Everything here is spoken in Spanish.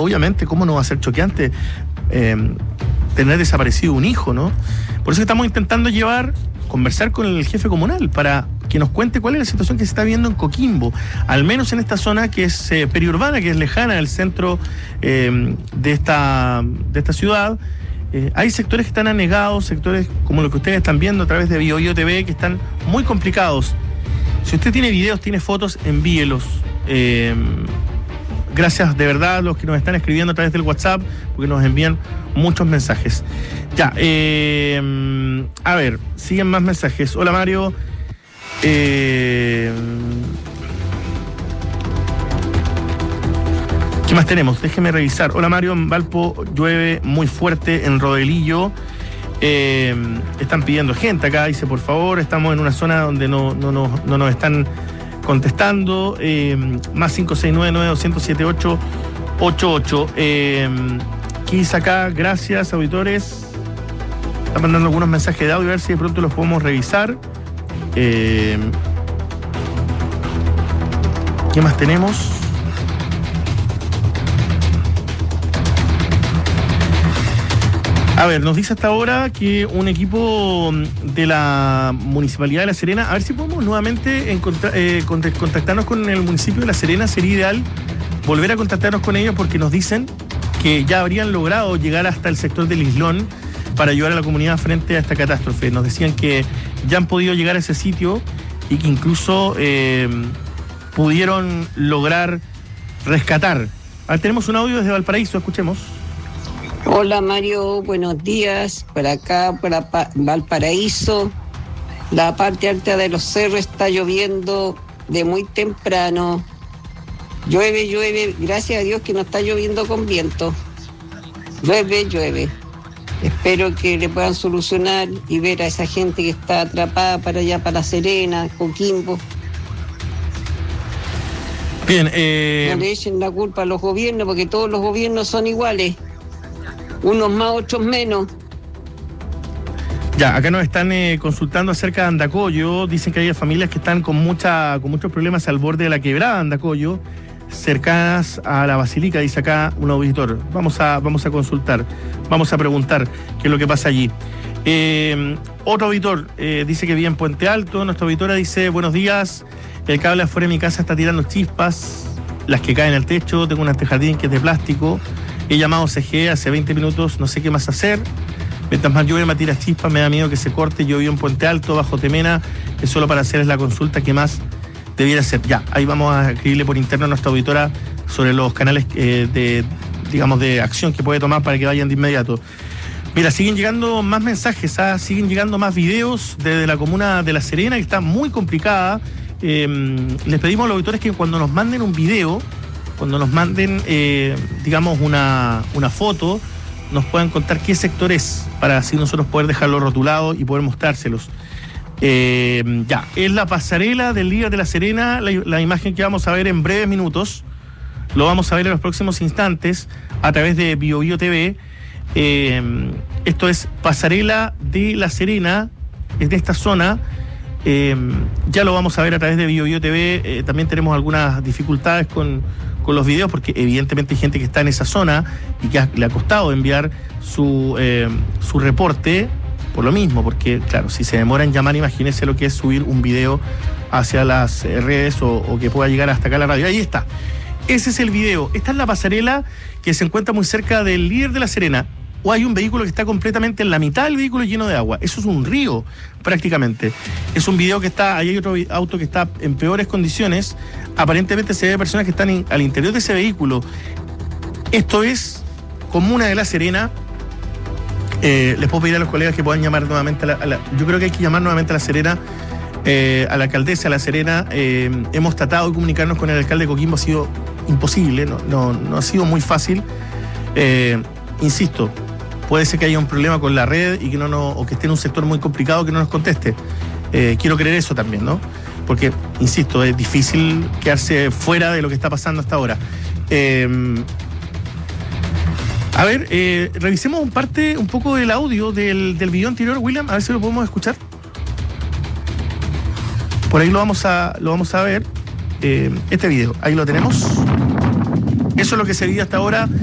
obviamente, ¿cómo no va a ser choqueante tener desaparecido un hijo, ¿no? Por eso estamos intentando conversar con el jefe comunal para que nos cuente cuál es la situación que se está viendo en Coquimbo, al menos en esta zona que es periurbana, que es lejana del centro de esta ciudad. Hay sectores que están anegados, sectores como los que ustedes están viendo a través de BioBio TV, que están muy complicados. Si usted tiene videos, tiene fotos, envíelos. Gracias de verdad a los que nos están escribiendo a través del WhatsApp, porque nos envían muchos mensajes. Ya, a ver, siguen más mensajes. Hola Mario. ¿Qué más tenemos? Déjeme revisar. Hola Mario, en Valpo llueve muy fuerte en Rodelillo. Están pidiendo gente acá, dice por favor, estamos en una zona donde no nos están contestando. Más 569-9207-888. ¿Qué dice acá? Gracias, auditores. Están mandando algunos mensajes de audio, a ver si de pronto los podemos revisar. ¿Qué más tenemos? A ver, nos dice hasta ahora que un equipo de la Municipalidad de La Serena, a ver si podemos nuevamente contactarnos con el municipio de La Serena. Sería ideal volver a contactarnos con ellos porque nos dicen que ya habrían logrado llegar hasta el sector del Islón para ayudar a la comunidad frente a esta catástrofe. Nos decían que ya han podido llegar a ese sitio y que incluso pudieron lograr rescatar. Ahora tenemos un audio desde Valparaíso, escuchemos. Hola Mario, buenos días. Por acá, por Valparaíso, la parte alta de los cerros está lloviendo de muy temprano. Llueve, gracias a Dios que no está lloviendo con viento. Llueve. Espero que le puedan solucionar y ver a esa gente que está atrapada para allá, para La Serena, Coquimbo. Bien, no le echen la culpa a los gobiernos, porque todos los gobiernos son iguales. Unos más, otros menos. Ya, acá nos están consultando acerca de Andacollo. Dicen que hay familias que están con muchos problemas al borde de la quebrada de Andacollo, cercanas a la Basílica, dice acá un auditor. Vamos a consultar, vamos a preguntar qué es lo que pasa allí. Otro auditor dice que vive en Puente Alto. Nuestra auditora dice, buenos días, el cable afuera de mi casa está tirando chispas, las que caen al techo, tengo un antejardín que es de plástico. He llamado CGE hace 20 minutos, no sé qué más hacer. Mientras más llueve, me tira chispas, me da miedo que se corte. Yo vivo en Puente Alto, bajo Temena, que solo para hacer es la consulta que más debiera hacer. Ya, ahí vamos a escribirle por interno a nuestra auditora sobre los canales de acción que puede tomar para que vayan de inmediato. Mira, siguen llegando más mensajes, siguen llegando más videos desde la comuna de La Serena, que está muy complicada. Les pedimos a los auditores que cuando nos manden un video, cuando nos manden, una foto, nos puedan contar qué sector es, para así nosotros poder dejarlo rotulado y poder mostrárselos. Ya, es la pasarela del líder de La Serena, la imagen que vamos a ver en breves minutos. Lo vamos a ver en los próximos instantes a través de BioBio TV. Esto es pasarela de La Serena, es de esta zona. Ya lo vamos a ver a través de BioBio TV. También tenemos algunas dificultades con los videos, porque evidentemente hay gente que está en esa zona y que le ha costado enviar su reporte por lo mismo, porque claro, si se demora en llamar, imagínense lo que es subir un video hacia las redes o que pueda llegar hasta acá a la radio. Ahí está, ese es el video. Esta es la pasarela que se encuentra muy cerca del líder de La Serena. O hay un vehículo que está completamente en la mitad del vehículo lleno de agua. Eso es un río, prácticamente. Es un video que está, ahí hay otro auto que está en peores condiciones. Aparentemente se ve personas que están al interior de ese vehículo. Esto es comuna de La Serena. Les puedo pedir a los colegas que puedan llamar nuevamente yo creo que hay que llamar nuevamente a La Serena, a la alcaldesa de La Serena. Hemos tratado de comunicarnos con el alcalde de Coquimbo, ha sido imposible, no ha sido muy fácil. Insisto, puede ser que haya un problema con la red y que o que esté en un sector muy complicado que no nos conteste. Quiero creer eso también, ¿no? Porque, insisto, es difícil quedarse fuera de lo que está pasando hasta ahora. A ver, revisemos un poco del audio del video anterior, William, a ver si lo podemos escuchar. Por ahí lo vamos a ver. Este video, ahí lo tenemos. Eso es lo que se vio hasta ahora.